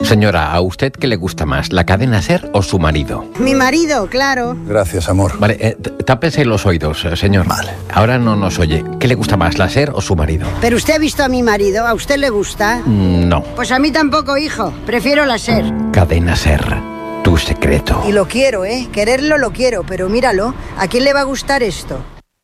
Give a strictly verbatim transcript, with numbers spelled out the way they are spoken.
Señora, ¿a usted qué le gusta más, la cadena SER o su marido? Mi marido, claro. Gracias, amor. Vale, eh, tápese los oídos, eh, señor. Vale. Ahora no nos oye. ¿Qué le gusta más, la SER o su marido? Pero usted ha visto a mi marido, ¿a usted le gusta? Mm, no. Pues a mí tampoco, hijo. Prefiero la SER. Cadena SER, tu secreto. Y lo quiero, ¿eh? Quererlo lo quiero, pero míralo. ¿A quién le va a gustar esto?